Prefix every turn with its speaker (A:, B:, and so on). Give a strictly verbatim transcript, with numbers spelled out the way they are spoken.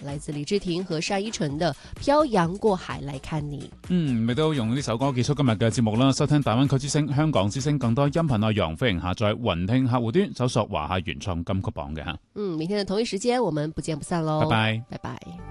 A: 來自李治廷和單依純的《漂洋過海來看你》。
B: 嗯，亦都用呢首歌結束今日嘅節目啦。收聽大灣區之聲、香港之聲更多音頻內容，歡迎下載雲聽客戶端，搜索華夏原創金曲榜嘅吓。
A: 嗯，明天的同一時間，我們不見不散嘍。
B: 拜拜，
A: 拜拜。